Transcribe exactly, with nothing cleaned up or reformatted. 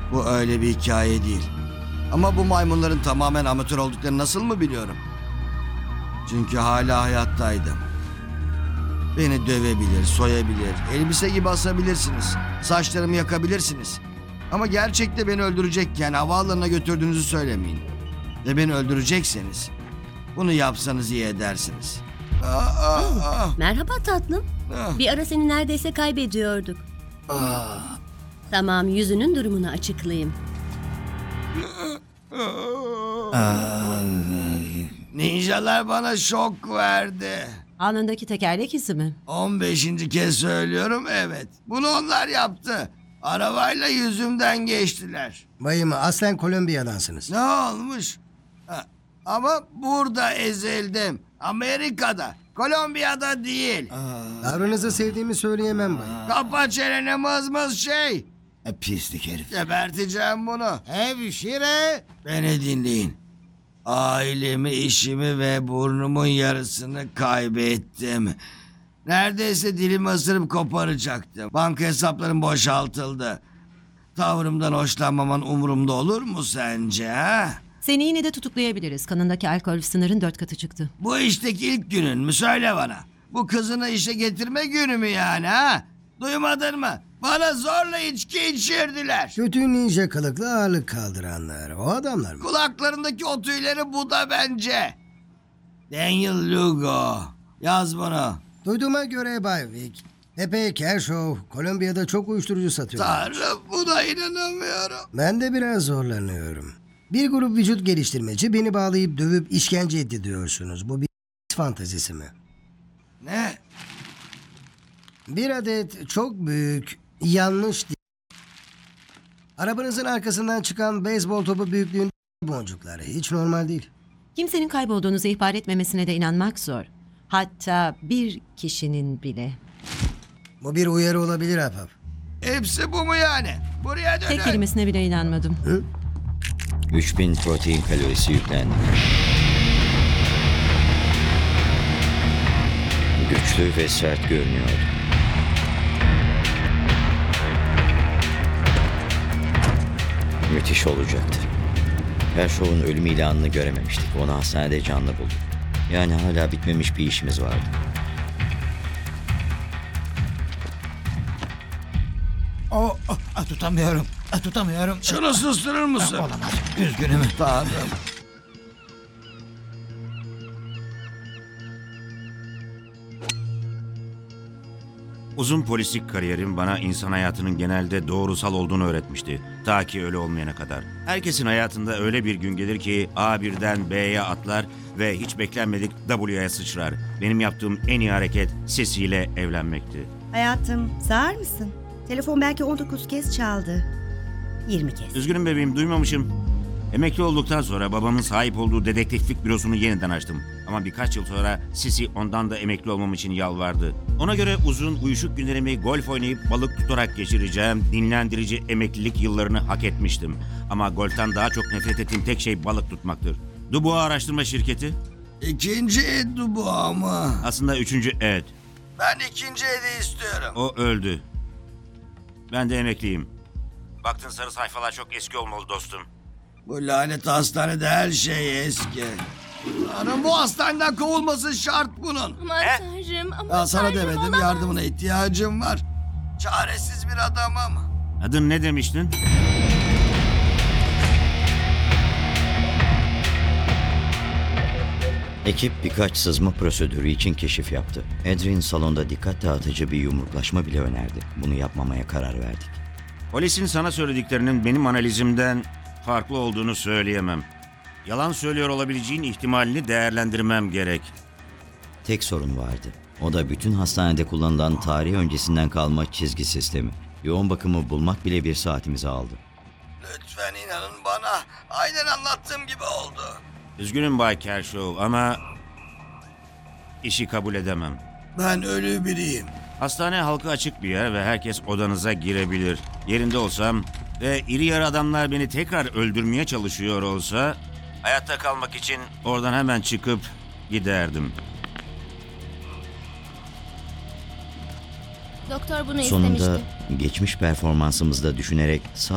Bu öyle bir hikaye değil. Ama bu maymunların tamamen amatör olduklarını nasıl mı biliyorum? Çünkü hala hayattaydım. Beni dövebilir, soyabilir, elbise gibi asabilirsiniz. Saçlarımı yakabilirsiniz. Ama gerçekte beni öldürecekken havaalanına götürdüğünüzü söylemeyin. Ve beni öldürecekseniz bunu yapsanız iyi edersiniz. Aa, aa, aa. Merhaba tatlım. Ah. Bir ara seni neredeyse kaybediyorduk. Tamam, yüzünün durumunu açıklayayım. Ninjalar bana şok verdi. Alnındaki tekerlek izi mi? on beşinci kez söylüyorum, evet. Bunu onlar yaptı. Arabayla yüzümden geçtiler. Bayım aslen Kolombiya'dansınız. Ne olmuş? Ha, ama burada ezildim. Amerika'da. Kolombiya'da değil. Tavrınızı sevdiğimi söyleyemem bayım. Kapa çeneni mızmız şey. E, pislik herif. Geberteceğim bunu. Hemşire. Beni dinleyin. Ailemi, işimi ve burnumun yarısını kaybettim. Neredeyse dilimi ısırıp koparacaktım. Banka hesaplarım boşaltıldı. Tavrımdan hoşlanmaman umurumda olur mu sence, ha? Seni yine de tutuklayabiliriz. Kanındaki alkol sınırın dört katı çıktı. Bu işteki ilk günün mü, söyle bana. Bu kızını işe getirme günü mü yani, ha? Duymadın mı? Bana zorla içki içirdiler. Kötü ninja kılıklı ağırlık kaldıranlar. O adamlar mı? Kulaklarındaki o tüyleri bu da bence. Daniel Lugo. Yaz bunu. Duyduğuma göre Bay Vick, Pepe Kershaw Kolombiya'da çok uyuşturucu satıyor. Tanrım, buna inanamıyorum. Ben de biraz zorlanıyorum. Bir grup vücut geliştirmeci beni bağlayıp dövüp işkence etti diyorsunuz. Bu bir fantezisi mi? Ne? Bir adet çok büyük, yanlış değil. Arabanızın arkasından çıkan beyzbol topu büyüklüğünde boncuklar. Hiç normal değil. Kimsenin kaybolduğunuzu ihbar etmemesine de inanmak zor. Hatta bir kişinin bile. Bu bir uyarı olabilir ahbap. Hepsi bu mu yani? Buraya dönün. Tek kelimesine bile inanmadım. üç bin protein kalorisi yüklendi. Güçlü ve sert görünüyordu. Müthiş olacaktı. Kershaw'un ölüm ilanını görememiştik. Onu hastanede canlı bulduk. Yani hala bitmemiş bir işimiz vardı. O, o a, tutamıyorum. A, tutamıyorum. Şunu susturur musun? Olamaz. Üzgünüm. Tanrım. Uzun polislik kariyerim bana insan hayatının genelde doğrusal olduğunu öğretmişti. Ta ki öyle olmayana kadar. Herkesin hayatında öyle bir gün gelir ki A birden B'ye atlar ve hiç beklenmedik W'ye sıçrar. Benim yaptığım en iyi hareket Ceci'yle evlenmekti. Hayatım, sağır mısın? Telefon belki on dokuz kez çaldı. yirmi kez. Üzgünüm bebeğim, duymamışım. Emekli olduktan sonra babamın sahip olduğu dedektiflik bürosunu yeniden açtım. Ama birkaç yıl sonra Sisi ondan da emekli olmam için yalvardı. Ona göre uzun uyuşuk günlerimi golf oynayıp balık tutarak geçireceğim dinlendirici emeklilik yıllarını hak etmiştim. Ama golften daha çok nefret ettiğim tek şey balık tutmaktır. Dubois Araştırma Şirketi. İkinci Ed bu ama. Aslında üçüncü Ed. Ben ikinci Ed'i istiyorum. O öldü. Ben de emekliyim. Baktın sarı sayfalar çok eski olmalı dostum. Bu lanet hastanede her şey eski. Tanrım, bu hastaneden kovulması şart bunun. Aman He? tanrım, aman Ya sana tanrım, demedim, olamaz. yardımına ihtiyacım var. Çaresiz bir adamım. Adın ne demiştin? Ekip birkaç sızma prosedürü için keşif yaptı. Adrian salonda dikkat dağıtıcı bir yumruklaşma bile önerdi. Bunu yapmamaya karar verdik. Polisin sana söylediklerinin benim analizimden farklı olduğunu söyleyemem. Yalan söylüyor olabileceğin ihtimalini değerlendirmem gerek. Tek sorun vardı. O da bütün hastanede kullanılan tarih öncesinden kalma çizgi sistemi. Yoğun bakımı bulmak bile bir saatimizi aldı. Lütfen inanın bana. Aynen anlattığım gibi oldu. Üzgünüm Bay Kershaw ama işi kabul edemem. Ben ölü biriyim. Hastane halka açık bir yer ve herkes odanıza girebilir. Yerinde olsam ve iri yarı adamlar beni tekrar öldürmeye çalışıyor olsa hayatta kalmak için oradan hemen çıkıp giderdim. Doktor bunu Sonunda istemişti. geçmiş performansımızda düşünerek